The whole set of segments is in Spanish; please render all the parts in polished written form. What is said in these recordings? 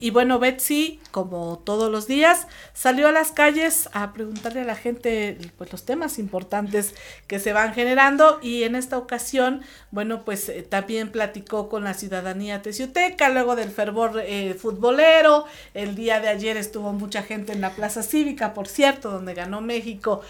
Y bueno, Betsy, como todos los días, salió a las calles a preguntarle a la gente pues los temas importantes que se van generando, y en esta ocasión, bueno, pues también platicó con la ciudadanía teciuteca luego del fervor futbolero. El día de ayer estuvo mucha gente en la Plaza Cívica, por cierto, donde ganó México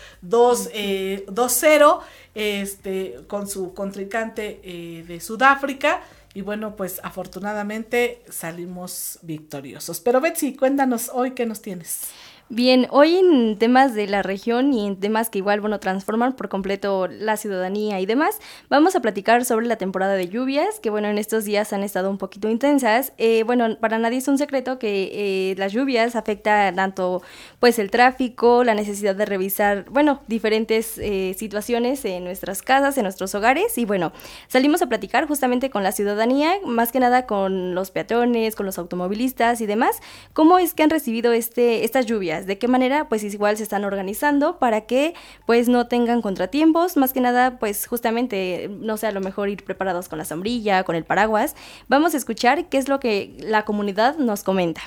2-0 con su contrincante de Sudáfrica. Y bueno, pues afortunadamente salimos victoriosos. Pero Betsy, cuéntanos hoy qué nos tienes. Bien, hoy en temas de la región y en temas que igual, transforman por completo la ciudadanía y demás, vamos a platicar sobre la temporada de lluvias, que en estos días han estado un poquito intensas. Para nadie es un secreto que las lluvias afectan tanto pues el tráfico, la necesidad de revisar, diferentes situaciones en nuestras casas, en nuestros hogares, y salimos a platicar justamente con la ciudadanía, más que nada con los peatones, con los automovilistas y demás, cómo es que han recibido estas lluvias. ¿De qué manera? Pues igual se están organizando para que pues no tengan contratiempos, más que nada pues justamente, no sé, a lo mejor ir preparados con la sombrilla, con el paraguas. Vamos a escuchar qué es lo que la comunidad nos comenta.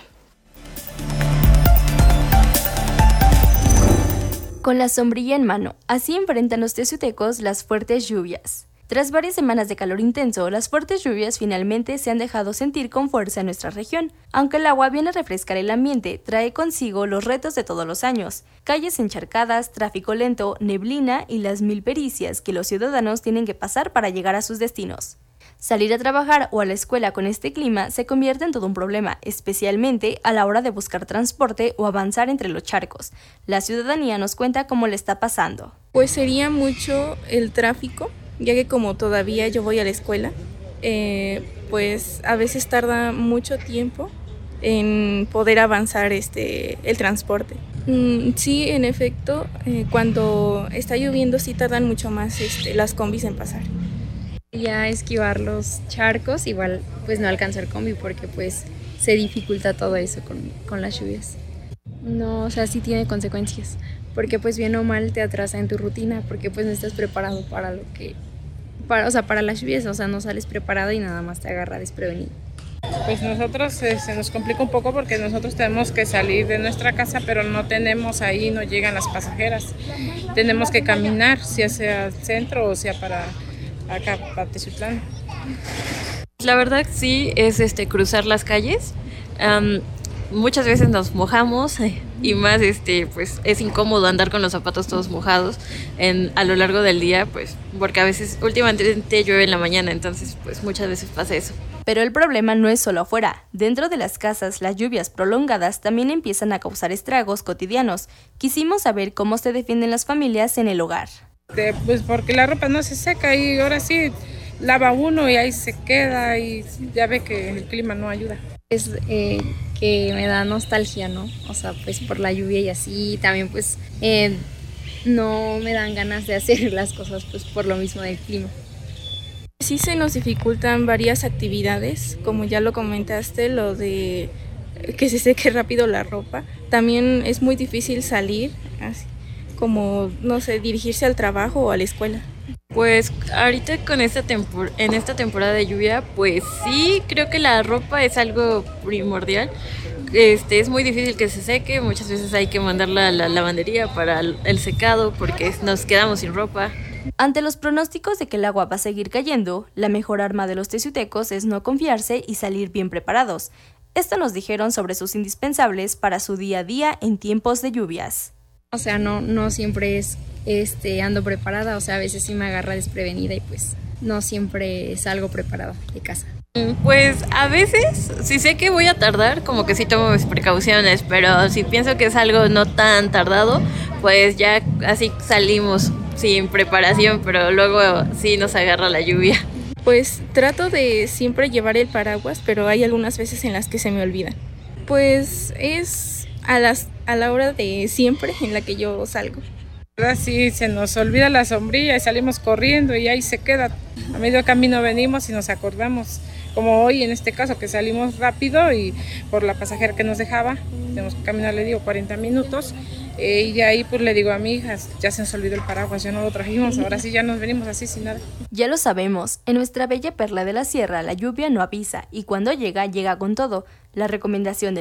Con la sombrilla en mano, así enfrentan los teciutecos las fuertes lluvias. Tras varias semanas de calor intenso, las fuertes lluvias finalmente se han dejado sentir con fuerza en nuestra región. Aunque el agua viene a refrescar el ambiente, trae consigo los retos de todos los años: calles encharcadas, tráfico lento, neblina y las mil pericias que los ciudadanos tienen que pasar para llegar a sus destinos. Salir a trabajar o a la escuela con este clima se convierte en todo un problema, especialmente a la hora de buscar transporte o avanzar entre los charcos. La ciudadanía nos cuenta cómo le está pasando. Pues sería mucho el tráfico, ya que como todavía yo voy a la escuela, pues a veces tarda mucho tiempo en poder avanzar el transporte. Sí, en efecto, cuando está lloviendo sí tardan mucho más las combis en pasar. Ya esquivar los charcos, igual pues no alcanzar combi porque pues se dificulta todo eso con las lluvias. No, o sea, sí tiene consecuencias, porque pues bien o mal te atrasa en tu rutina, porque pues no estás preparado para para las lluvias, o sea, no sales preparado y nada más te agarra desprevenido. Pues nosotros se nos complica un poco porque nosotros tenemos que salir de nuestra casa, pero no tenemos ahí, no llegan las pasajeras. Tenemos que caminar, si hacia el centro o sea para acá, para Teciutlán. La verdad sí es cruzar las calles. Muchas veces nos mojamos y más pues es incómodo andar con los zapatos todos mojados a lo largo del día, pues porque a veces últimamente llueve en la mañana, entonces pues muchas veces pasa eso. Pero el problema no es solo afuera. Dentro de las casas, las lluvias prolongadas también empiezan a causar estragos cotidianos. Quisimos saber cómo se defienden las familias en el hogar. Pues porque la ropa no se seca y ahora sí lava uno y ahí se queda y ya ve que el clima no ayuda. Es que me da nostalgia, ¿no? O sea, pues por la lluvia y así, también pues no me dan ganas de hacer las cosas pues por lo mismo del clima. Sí se nos dificultan varias actividades, como ya lo comentaste, lo de que se seque rápido la ropa. También es muy difícil salir, así como, no sé, dirigirse al trabajo o a la escuela. Pues ahorita en esta temporada de lluvia, pues sí, creo que la ropa es algo primordial. Es muy difícil que se seque, muchas veces hay que mandarla a la lavandería para el secado porque nos quedamos sin ropa. Ante los pronósticos de que el agua va a seguir cayendo, la mejor arma de los teciutecos es no confiarse y salir bien preparados. Esto nos dijeron sobre sus indispensables para su día a día en tiempos de lluvias. O sea, no siempre es ando preparada, o sea, a veces sí me agarra desprevenida y pues no siempre salgo preparada de casa. Pues a veces, si sé que voy a tardar, como que sí tomo mis precauciones, pero si pienso que es algo no tan tardado, pues ya así salimos sin preparación, pero luego sí nos agarra la lluvia. Pues trato de siempre llevar el paraguas, pero hay algunas veces en las que se me olvida. Pues es a la hora de siempre en la que yo salgo. Sí, se nos olvida la sombrilla y salimos corriendo y ahí se queda. A medio camino venimos y nos acordamos, como hoy en este caso que salimos rápido y por la pasajera que nos dejaba, tenemos que caminar, le digo, 40 minutos. Y de ahí pues le digo a mi hija, ya se nos olvidó el paraguas, ya no lo trajimos, ahora sí ya nos venimos así sin nada. Ya lo sabemos, en nuestra bella perla de la sierra la lluvia no avisa y cuando llega, llega con todo. La recomendación de